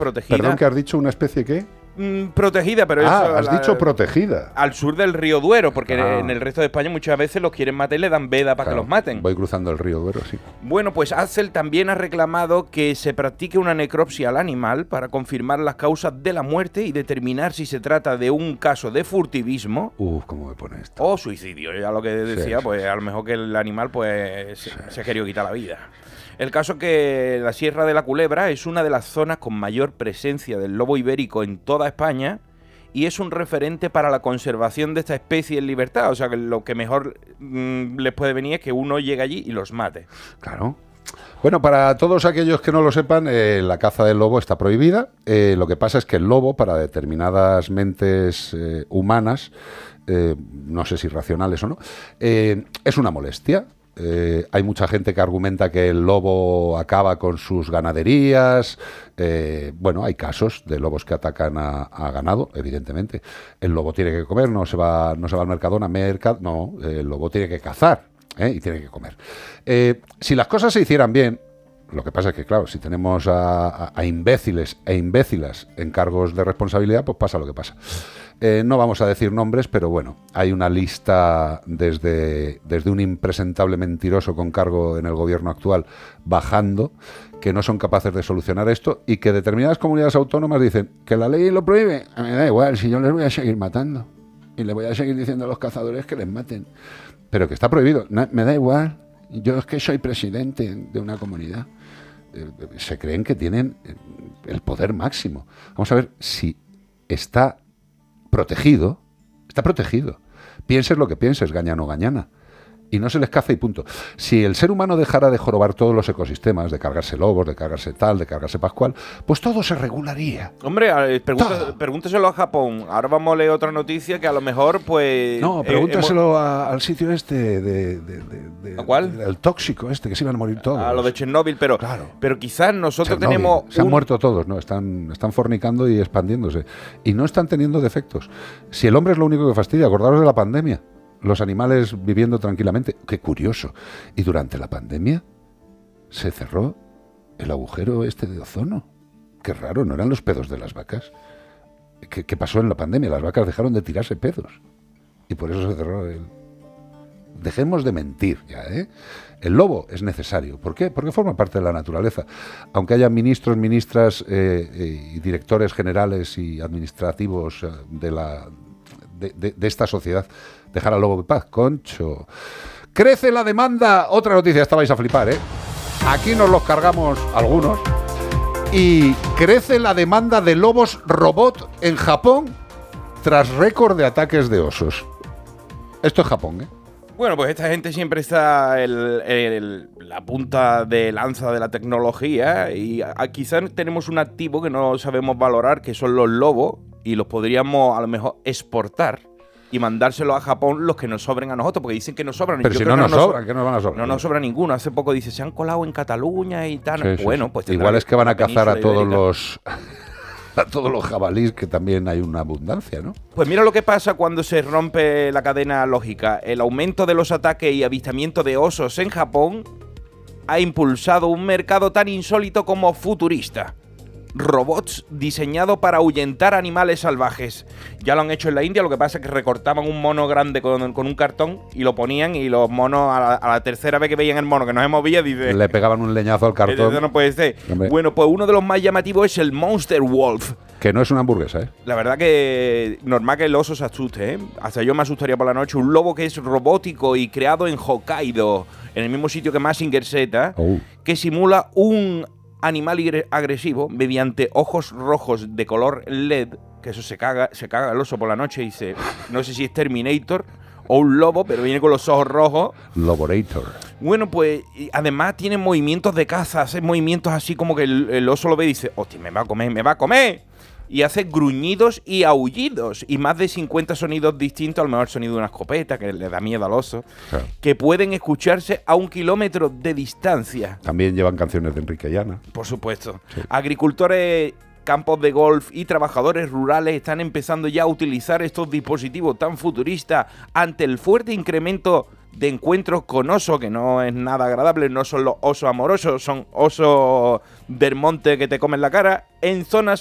protegida. Perdón, ¿que has dicho una especie qué? Protegida, pero eso... has dicho protegida. Al sur del río Duero, porque en el resto de España muchas veces los quieren matar y le dan veda para que los maten. Voy cruzando el río Duero, sí. Bueno, pues Axel también ha reclamado que se practique una necropsia al animal para confirmar las causas de la muerte y determinar si se trata de un caso de furtivismo ¿cómo me pone esto? o suicidio. Ya lo que decía, Sí, pues a lo mejor que el animal pues se ha querido quitar la vida. El caso es que la Sierra de la Culebra es una de las zonas con mayor presencia del lobo ibérico en toda España y es un referente para la conservación de esta especie en libertad. O sea, que lo que mejor les puede venir es que uno llegue allí y los mate. Claro. Bueno, para todos aquellos que no lo sepan, la caza del lobo está prohibida. Lo que pasa es que el lobo, para determinadas mentes humanas, no sé si racionales o no, es una molestia. Hay mucha gente que argumenta que el lobo acaba con sus ganaderías. Bueno, hay casos de lobos que atacan a ganado, evidentemente. El lobo tiene que comer, no se va al Mercadona, no, el lobo tiene que cazar, y tiene que comer. Si las cosas se hicieran bien, lo que pasa es que, claro, si tenemos a imbéciles e imbécilas en cargos de responsabilidad, pues pasa lo que pasa. No vamos a decir nombres, pero bueno, hay una lista desde un impresentable mentiroso con cargo en el gobierno actual bajando, que no son capaces de solucionar esto y que determinadas comunidades autónomas dicen que la ley lo prohíbe. A mí me da igual, si yo les voy a seguir matando y les voy a seguir diciendo a los cazadores que les maten. Pero que está prohibido, me da igual. Yo es que soy presidente de una comunidad. Se creen que tienen el poder máximo. Vamos a ver si está protegido. Está protegido. Pienses lo que pienses, gañano o gañana. Y no se les caza y punto. Si el ser humano dejara de jorobar todos los ecosistemas, de cargarse lobos, de cargarse tal, de cargarse pascual, pues todo se regularía. Hombre, pregúntaselo a Japón. Ahora vamos a leer otra noticia que a lo mejor, pues... No, pregúntaselo al sitio este ¿A cuál? El tóxico este, que se iban a morir todos. A lo de Chernóbil, pero, claro. Pero quizás nosotros Chernóbil. tenemos... Se han muerto todos, ¿no? Están fornicando y expandiéndose. Y no están teniendo defectos. Si el hombre es lo único que fastidia, acordaros de la pandemia. Los animales viviendo tranquilamente. Qué curioso. Y durante la pandemia se cerró el agujero este de ozono. Qué raro, ¿no eran los pedos de las vacas? ¿Qué pasó en la pandemia? Las vacas dejaron de tirarse pedos. Y por eso se cerró el... Dejemos de mentir ya, ¿eh? El lobo es necesario. ¿Por qué? Porque forma parte de la naturaleza. Aunque haya ministros, ministras y directores generales y administrativos de esta sociedad, dejar al lobo en paz, concho. Crece la demanda. Otra noticia, esta vais a flipar, ¿eh? Aquí nos los cargamos algunos. Y crece la demanda de lobos robot en Japón tras récord de ataques de osos. Esto es Japón, ¿eh? Bueno, pues esta gente siempre está la punta de lanza de la tecnología y quizás tenemos un activo que no sabemos valorar, que son los lobos, y los podríamos a lo mejor exportar y mandárselos a Japón los que nos sobren a nosotros, porque dicen que nos sobran. Pero si no nos sobran, ¿qué nos van a sobrar? No nos sobra ninguno. Hace poco dice, se han colado en Cataluña y tal. Sí, bueno, sí. pues... Igual es que van a cazar a todos los jabalíes, que también hay una abundancia, ¿no? Pues mira lo que pasa cuando se rompe la cadena lógica. El aumento de los ataques y avistamiento de osos en Japón ha impulsado un mercado tan insólito como futurista. Robots diseñados para ahuyentar animales salvajes. Ya lo han hecho en la India, lo que pasa es que recortaban un mono grande con un cartón y lo ponían, y los monos a la tercera vez que veían el mono que no se movía, dice... Le pegaban un leñazo al cartón. No puede ser. Hombre. Bueno, pues uno de los más llamativos es el Monster Wolf. Que no es una hamburguesa, ¿eh? La verdad que normal que el oso se asuste, ¿eh? Hasta yo me asustaría por la noche. Un lobo que es robótico y creado en Hokkaido, en el mismo sitio que Mazinger Z, que simula un animal agresivo mediante ojos rojos de color LED, que eso se caga el oso por la noche y dice, no sé si es Terminator o un lobo, pero viene con los ojos rojos. Loborator. Bueno, pues además tiene movimientos de caza, hace movimientos así como que el oso lo ve y dice, hostia, me va a comer. Y hace gruñidos y aullidos y más de 50 sonidos distintos, a lo mejor el sonido de una escopeta que le da miedo al oso, claro, que pueden escucharse a 1 kilómetro de distancia. También llevan canciones de Enrique Llana. Por supuesto. Sí. Agricultores, campos de golf y trabajadores rurales están empezando ya a utilizar estos dispositivos tan futuristas ante el fuerte incremento de encuentros con osos, que no es nada agradable, no son los osos amorosos, son osos del monte que te comen la cara, en zonas